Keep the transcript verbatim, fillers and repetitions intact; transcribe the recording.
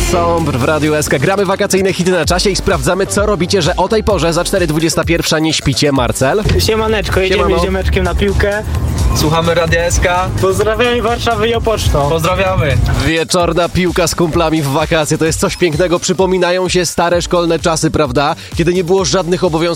Sombr w Radiu S K. Gramy wakacyjne hity na czasie i sprawdzamy, co robicie, że o tej porze za cztery dwadzieścia jeden nie śpicie. Marcel? Siemaneczko, jedziemy Siemano. z ziomeczkiem na piłkę. Słuchamy Radia S K. Pozdrawiamy Warszawy i Opoczno. Pozdrawiamy. Wieczorna piłka z kumplami w wakacje to jest coś pięknego. Przypominają się stare szkolne czasy, prawda? Kiedy nie było żadnych obowiązków